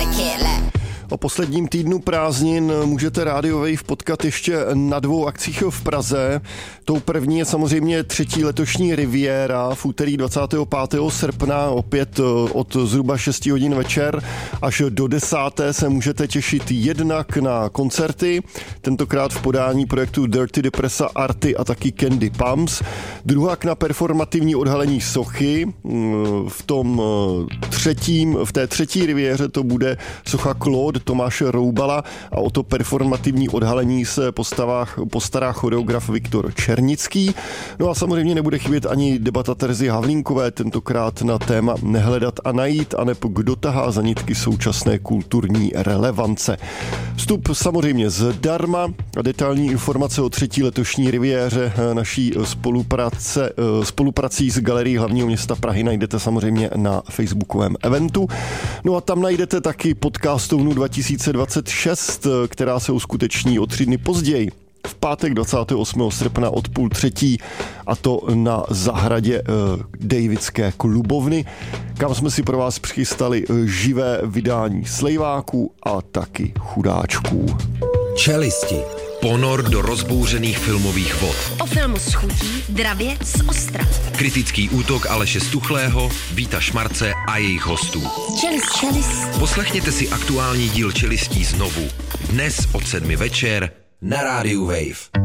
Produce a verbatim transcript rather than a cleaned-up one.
O posledním týdnu prázdnin můžete Radio Wave potkat ještě na dvou akcích v Praze. Tou první je samozřejmě třetí letošní Riviera v úterý dvacátého pátého srpna, opět od zhruba šesti hodin večer až do desáté se můžete těšit jednak na koncerty, tentokrát v podání projektu Dirty Depressa, Arty a taky Candy Pumps. Druhák na performativní odhalení sochy. V tom třetím, v té třetí Riviéře to bude socha Claude Tomáše Roubala a o to performativní odhalení se postavách, postará choreograf Viktor Černický. No a samozřejmě nebude chybět ani debata Terezy Havlínkové, tentokrát na téma Nehledat a najít, aneb kdo tahá za nitky současné kulturní relevance. Vstup samozřejmě zdarma a detailní informace o třetí letošní Riviéře naší spolupráce, spoluprací s Galerií hlavního města Prahy najdete samozřejmě na facebookovém eventu. No a tam najdete taky podcastovnu dva tisíce dvacet šest, která se uskuteční o tři dny později. V pátek dvacátého osmého srpna od půl třetí, a to na zahradě uh, Davidské klubovny, kam jsme si pro vás přichystali uh, živé vydání slejváků a taky chudáčků. Čelisti. Ponor do rozbouřených filmových vod. O filmu s chutí, dravě z Ostrava. Kritický útok Aleše Stuchlého, Víta Šmarce a jejich hostů. Čelist, čelist. Poslechněte si aktuální díl Čelistí znovu. Dnes od sedmi večer na rádiu Wave.